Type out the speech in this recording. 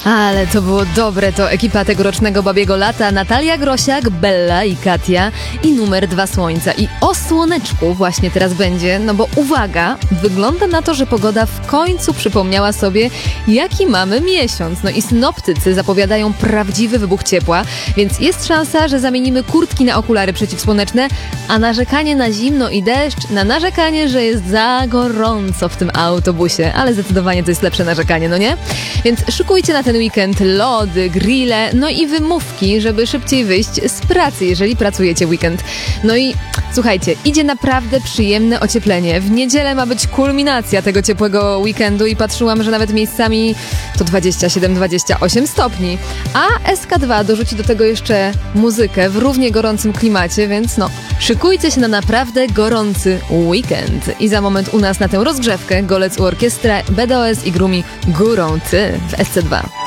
Ale to było dobre, to ekipa tegorocznego Babiego Lata, Natalia Grosiak, Bella i Katia i numer 2 Słońca. I o słoneczku właśnie teraz będzie, no bo uwaga, wygląda na to, że pogoda w końcu przypomniała sobie, jaki mamy miesiąc. No i synoptycy zapowiadają prawdziwy wybuch ciepła, więc jest szansa, że zamienimy kurtki na okulary przeciwsłoneczne, a narzekanie na zimno i deszcz na narzekanie, że jest za gorąco w tym autobusie. Ale zdecydowanie to jest lepsze narzekanie, no nie? Więc szykujcie na ten weekend lody, grille, no i wymówki, żeby szybciej wyjść z pracy, jeżeli pracujecie weekend. No i słuchajcie, idzie naprawdę przyjemne ocieplenie. W niedzielę ma być kulminacja tego ciepłego weekendu i patrzyłam, że nawet miejscami to 27-28 stopni. A SK2 dorzuci do tego jeszcze muzykę w równie gorącym klimacie, więc no, szykujcie się na naprawdę gorący weekend. I za moment u nas na tę rozgrzewkę Golec u Orkiestra, BDOS i Grumi Górą Ty w SC2.